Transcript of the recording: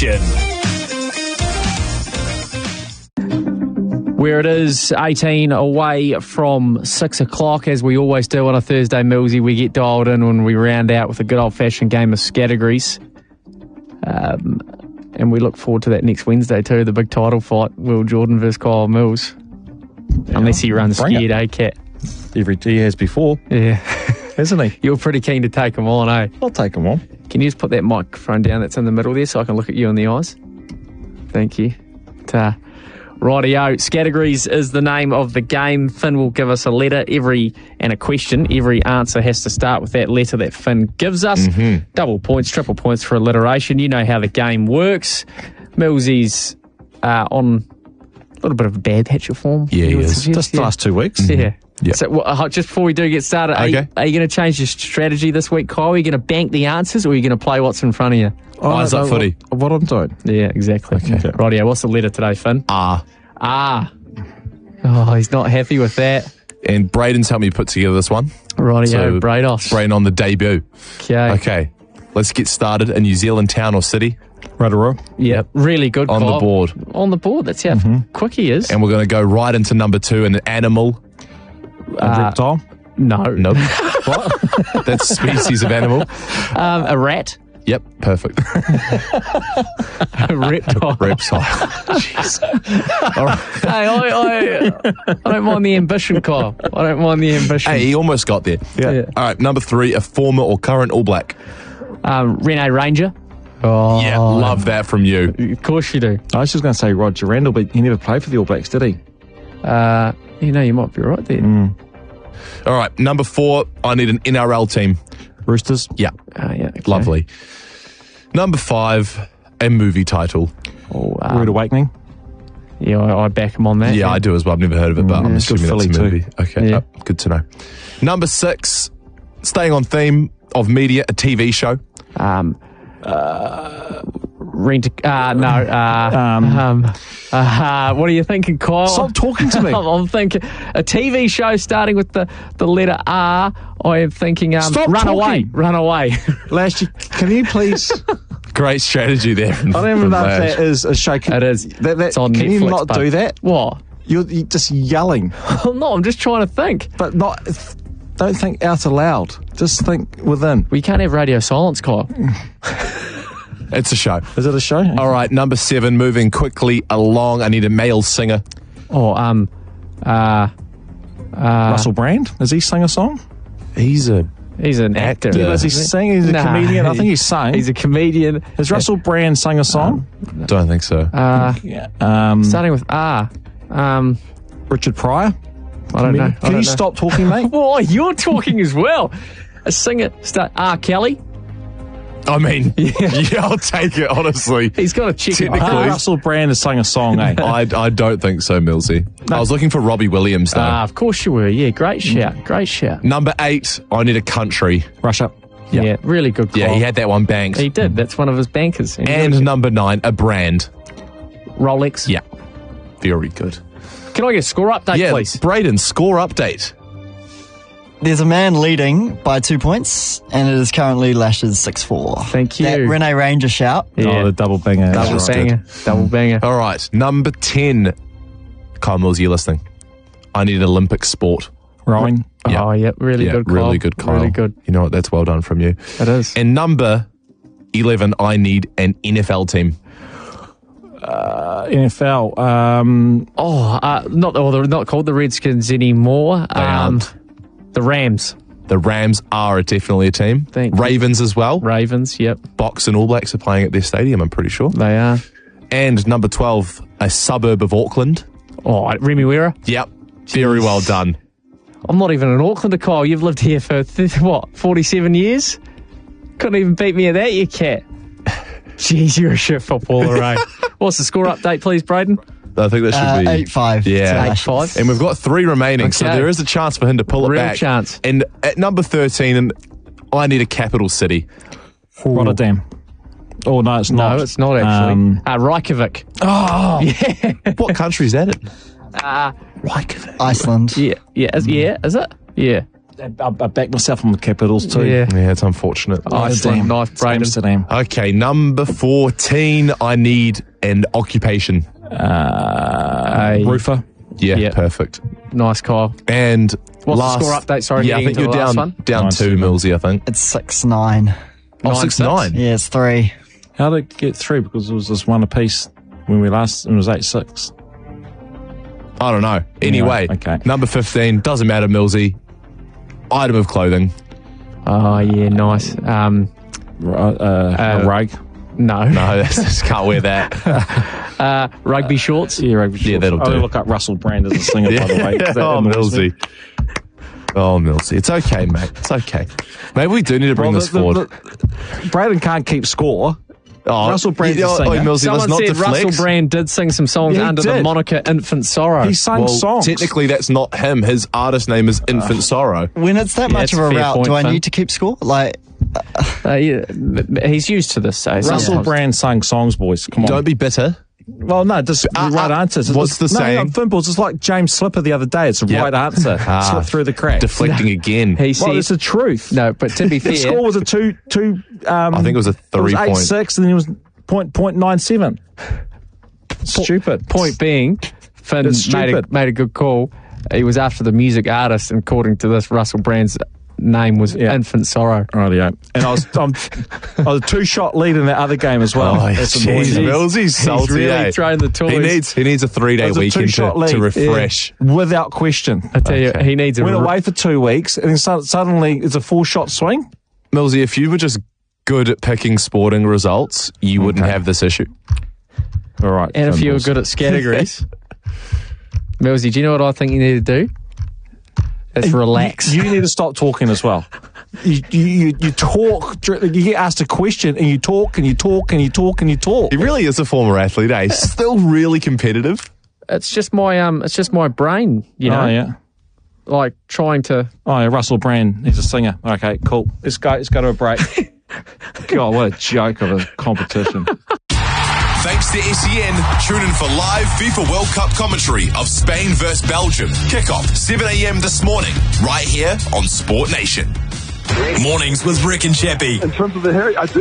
Nation. Where it is 18 away from 6 o'clock, as we always do on a Thursday, Millsy, we get dialed in when we round out with a good old-fashioned game of categories. And we look forward to that next Wednesday too, the big title fight, Will Jordan versus Kyle Mills. Yeah, unless he runs scared, Cat? He has before. Yeah. Hasn't he? You're pretty keen to take him on, eh? I'll take him on. Can you just put that microphone down that's in the middle there so I can look at you in the eyes? Thank you. Rightio, Categories is the name of the game. Finn will give us a letter and a question. Every answer has to start with that letter that Finn gives us. Mm-hmm. Double points, triple points for alliteration. You know how the game works. Millsy's on a little bit of a bad hatchet form. Yeah, he is. Just the last 2 weeks. Mm-hmm. Yeah. Yep. So just before we do get started, are you going to change your strategy this week, Kyle? Are you going to bank the answers or are you going to play what's in front of you? Eyes up footy. What I'm doing. Yeah, exactly. Okay. Rightio, what's the letter today, Finn? R. Oh, he's not happy with that. And Braden's helped me put together this one. Rightio, so, Brados. Braden on the debut. Okay, let's get started. A New Zealand town or city. Rotorua. Yep, really good. On Kyle. the board. On the board, that's how quick he is. And we're going to go right into number 2, an animal. A reptile? No. Nope. What? That's a species of animal. A rat. Yep, perfect. A reptile. Jeez. Hey, I don't mind the ambition, Kyle. I don't mind the ambition. Hey, he almost got there. Yeah. All right, number 3, a former or current All Black. Rene Ranger. Oh, yeah, love that from you. Of course you do. I was just going to say Roger Randall, but he never played for the All Blacks, did he? You might be right there. All right, number 4, I need an NRL team. Roosters? Yeah. Yeah, okay. Lovely. Number 5, a movie title. Rude Awakening? Yeah, I back him on that. Yeah, I do as well. I've never heard of it, but I'm assuming it's a movie. Too. Okay, yeah. Good to know. Number 6, staying on theme of media, a TV show. What are you thinking, Kyle? Stop talking to me. I'm thinking a TV show starting with the letter R. I am thinking Stop Runaway. talking. Runaway. Lash, can you please... Great strategy there. I don't even know if that is a show. It is. It's on can Netflix, you not do that? What? You're just yelling. No, I'm just trying to think. But not... Don't think out aloud. Just think within. We can't have radio silence, Kyle. It's a show. Is it a show? All right, number 7, moving quickly along. I need a male singer. Russell Brand? Does he sing a song? He's an actor. Yeah, does he sing? He's a comedian. I think he's sang. He's a comedian. Has Russell Brand sung a song? Don't think so. Starting with R. Richard Pryor? I don't know. Can you stop talking, mate? Oh, you're talking as well. A singer. R. Kelly. I mean, yeah, I'll take it, honestly. He's got a chicken. Technically. Russell Brand has sung a song, eh? I don't think so, Millsy. No. I was looking for Robbie Williams, though. Of course you were. Yeah, great shout. Great shout. Number 8, I need a country. Russia. Yeah, really good call. Yeah, he had that one banked. He did. That's one of his bankers. And number 9, a brand. Rolex. Yeah, very good. Can I get a score update, please? Braden, score update. There's a man leading by 2 points, and it is currently Lash's 6-4. Thank you. That Rene Ranger shout. Yeah. Oh, the double banger. Double banger. All right, number 10. Kyle Mills, you're listening. I need an Olympic sport. Rowing. Yeah. Oh, yeah, really good, Kyle. Really good, Kyle. Really good. You know what? That's well done from you. It is. And number 11, I need an NFL team. NFL. They're not called the Redskins anymore. They aren't. The Rams. The Rams are definitely a team. Thank you. Ravens as well. Ravens, yep. Box and All Blacks are playing at their stadium, I'm pretty sure. They are. And number 12, a suburb of Auckland. Oh, Remuera? Yep. Very well done. I'm not even an Aucklander, Kyle. You've lived here for, 47 years? Couldn't even beat me at that, you cat. Jeez, you're a shit footballer, eh? What's the score update, please, Braden? I think that should be 8-5. Yeah, 8-5. And we've got 3 remaining, so there is a chance for him to pull it back. Real chance. And at number 13, I need a capital city. Rotterdam. Oh, no, it's not. No, it's not actually. Reykjavik. Oh, yeah. What country is that in? Reykjavik. Iceland. Yeah, is it? Yeah. I back myself on the Capitals too. Yeah. Yeah, it's unfortunate. Iceland, nice, It's Braden. Amsterdam. Okay, number 14. I need an occupation. Roofer. Yeah, Yeah. perfect. Nice, Kyle. And What's last, the score update? Sorry, yeah, I getting think into you're the last down one. down 2, 9-7. Millsy, I think. It's 6-9. Oh, 9-6. 6-9. Yeah, it's 3. How did it get 3? Because it was just one apiece when it was 8-6. I don't know. Anyway, okay. number 15. Doesn't matter, Millsy. Item of clothing. Oh, yeah, nice. A rug. No. No, just can't wear that. Rugby shorts. Yeah, rugby shorts. Yeah, that'll I'll do. look up Russell Brand as a singer, by the way. 'cause that Oh, annoys me. Millsy. Oh, Millsy. It's okay, mate. It's okay. Maybe we do need to bring Well, this forward. Braden can't keep score. Oh, Russell Brand's yeah, a singer. Millsy, Someone let's not said deflect. Russell Brand did sing some songs Yeah, he under the did. moniker Infant Sorrow. He sang Well, songs. technically, that's not him. His artist name is Infant Sorrow. When it's that Yeah, much it's of a a fair route, point, do I Finn. need to keep score? Like, Yeah, he's used to this. So Russell sometimes. Brand sang songs, boys. Come on. Don't be bitter. Well, no, just the right answers. what's the saying? No, Fimbles, it's like James Slipper the other day. It's the Yep. right answer. Slip through the cracks. Deflecting again. He Well, said, it's the truth. no, but to be The fair, score was a 2. I think it was a 3 point. 8-6, and then it was .97. Stupid. point being, Finn It's stupid. made a good call. He was after the music artist, and according to this, Russell Brand's name was Yeah. Infant Sorrow. Rightio. And I was a 2-shot lead in that other game as well. Oh, That's annoying. jeez, Millsy's salty. He's really eh? thrown the toys. He needs a 3-day It was a weekend 2-shot to lead. refresh. Yeah. Without question. I tell you, he needs a Went away for 2 weeks, and then suddenly it's a 4-shot swing. Millsy, if you were just good at picking sporting results, you wouldn't have this issue. All right. And if you were Fimbles. good at categories, Millsy, do you know what I think you need to do? It's relax. You need to stop talking as well. You talk. You get asked a question, and you talk, and you talk, and you talk, and you talk. He really is a former athlete, eh? Still really competitive. It's just my brain, you know, Oh yeah. like trying to. Oh yeah. Russell Brand. He's a singer. Okay, cool. Let's go to a break. God, what a joke of a competition. Thanks to SEN, tune in for live FIFA World Cup commentary of Spain vs Belgium. Kickoff 7 a.m. this morning, right here on Sport Nation. Mornings with Rick and Chappie. In terms of the hair, I do.